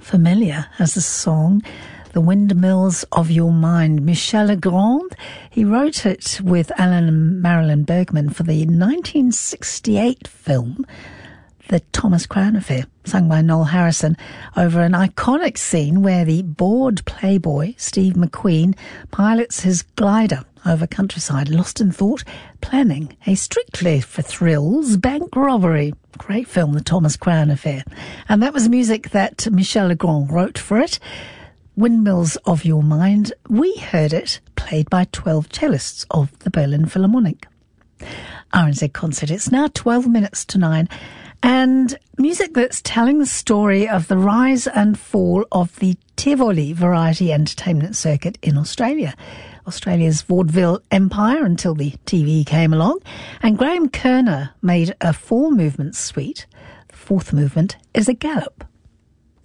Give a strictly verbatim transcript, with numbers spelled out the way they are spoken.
familiar as a song, The Windmills of Your Mind. Michel Legrand, he wrote it with Alan and Marilyn Bergman for the nineteen sixty-eight film The Thomas Crown Affair, sung by Noel Harrison, over an iconic scene where the bored playboy Steve McQueen pilots his glider over countryside, lost in thought, planning a strictly for thrills bank robbery. Great film, The Thomas Crown Affair. And that was music that Michel Legrand wrote for it. Windmills of Your Mind. We heard it played by twelve cellists of the Berlin Philharmonic. R N Z Concert. It's now twelve minutes to nine. And music that's telling the story of the rise and fall of the Tivoli variety entertainment circuit in Australia. Australia's vaudeville empire until the T V came along. And Graham Kerner made a four-movement suite. The fourth movement is a gallop.